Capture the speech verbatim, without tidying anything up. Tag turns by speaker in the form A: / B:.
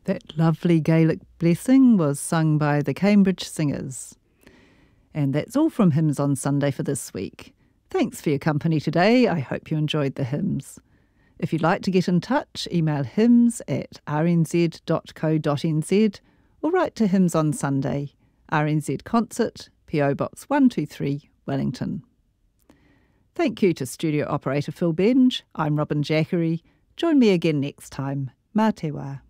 A: That lovely Gaelic blessing was sung by the Cambridge Singers. And that's all from Hymns on Sunday for this week. Thanks for your company today. I hope you enjoyed the hymns. If you'd like to get in touch, email hymns at r n z dot co dot n z or write to Hymns on Sunday, R N Z Concert, P O Box one two three, Wellington. Thank you to studio operator Phil Benge. I'm Robin Jackery. Join me again next time. Mā te wā.